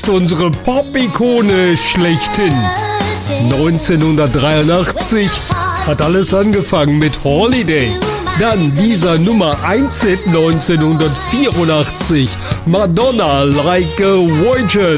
unsere Pop-Ikone schlechthin. 1983 hat alles angefangen mit Holiday. Dann dieser Nummer 1 Hit 1984, Madonna, Like a Virgin.